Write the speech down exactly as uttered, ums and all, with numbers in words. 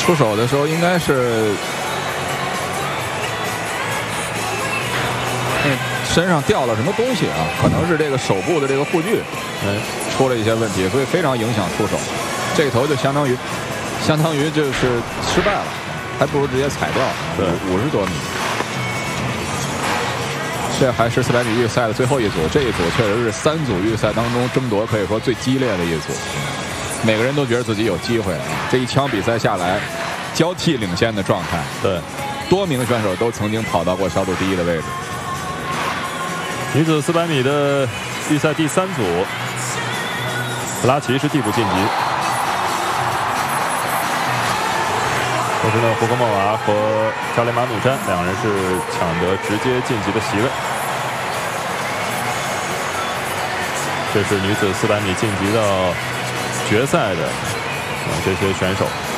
出手的时候应该是身上掉了什么东西啊？可能是这个手部的这个护具，嗯，出了一些问题，所以非常影响出手。这头就相当于，相当于就是失败了，还不如直接踩掉。 对， 五十多米。这还是四百米预赛的最后一组，这一组确实是三组预赛当中争夺可以说最激烈的一组，每个人都觉得自己有机会。这一枪比赛下来，交替领先的状态。 对， 多名选手都曾经跑到过小组第一的位置。 女子四百米的预赛第三组，普拉奇是替补晋级。同时呢，胡格莫娃和加雷马努詹两人是抢得直接晋级的席位。这是女子四百米晋级到决赛的、呃、这些选手。